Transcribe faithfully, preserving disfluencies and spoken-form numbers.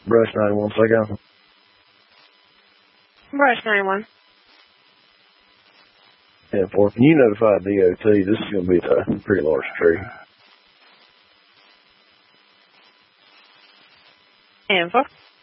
Brush ninety-one, Psycho. Brush ninety-one. ten four. Can you notify D O T? This is going to be a pretty large tree. ten four.